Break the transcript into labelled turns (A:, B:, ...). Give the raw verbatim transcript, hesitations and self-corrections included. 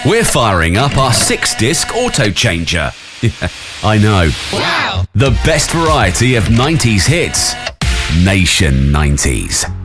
A: We're firing up our six-disc auto changer. I know.
B: Wow!
A: The best variety of nineties hits. Nation nineties.